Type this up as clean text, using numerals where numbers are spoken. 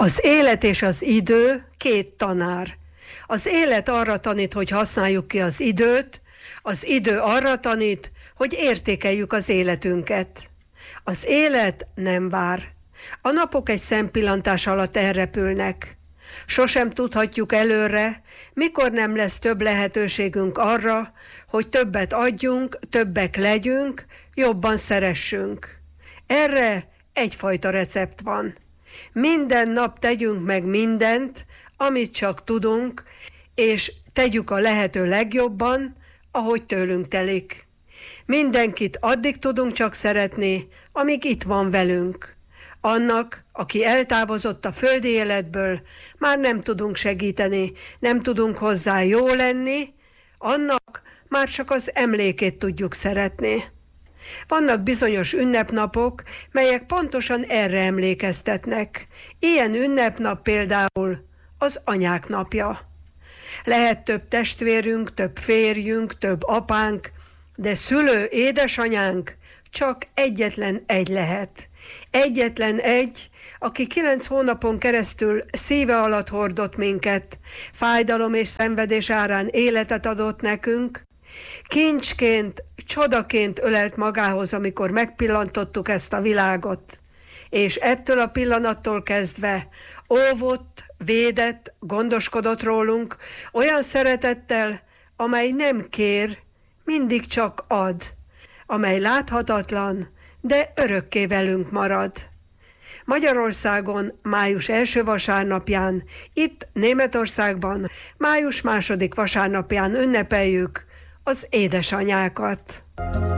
Az élet és az idő két tanár. Az élet arra tanít, hogy használjuk ki az időt, az idő arra tanít, hogy értékeljük az életünket. Az élet nem vár. A napok egy szempillantás alatt elrepülnek. Sosem tudhatjuk előre, mikor nem lesz több lehetőségünk arra, hogy többet adjunk, többek legyünk, jobban szeressünk. Erre egyfajta recept van. Minden nap tegyünk meg mindent, amit csak tudunk, és tegyük a lehető legjobban, ahogy tőlünk telik. Mindenkit addig tudunk csak szeretni, amíg itt van velünk. Annak, aki eltávozott a földi életből, már nem tudunk segíteni, nem tudunk hozzá jó lenni, annak már csak az emlékét tudjuk szeretni. Vannak bizonyos ünnepnapok, melyek pontosan erre emlékeztetnek. Ilyen ünnepnap például az anyák napja. Lehet több testvérünk, több férjünk, több apánk, de szülő édesanyánk csak egyetlen egy lehet. Egyetlen egy, aki 9 hónapon keresztül szíve alatt hordott minket, fájdalom és szenvedés árán életet adott nekünk, kincsként, csodaként ölelt magához, amikor megpillantottuk ezt a világot, és ettől a pillanattól kezdve óvott, védett, gondoskodott rólunk olyan szeretettel, amely nem kér, mindig csak ad, amely láthatatlan, de örökké velünk marad. Magyarországon május első vasárnapján, itt Németországban május második vasárnapján ünnepeljük az édesanyákat.